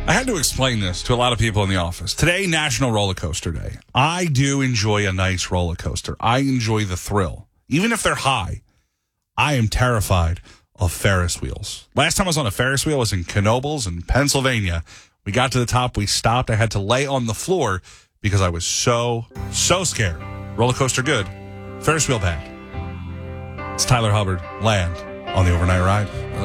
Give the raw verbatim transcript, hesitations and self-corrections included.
I had to explain this to a lot of people in the office. Today, National Roller Coaster Day. I do enjoy a nice roller coaster. I enjoy the thrill. Even if they're high, I am terrified of Ferris wheels. Last time I was on a Ferris wheel was in Knoebels in Pennsylvania. We got to the top. We stopped. I had to lay on the floor because I was so, so scared. Roller coaster good. Ferris wheel bad. It's Tyler Hubbard. Land on the Overnight Ride.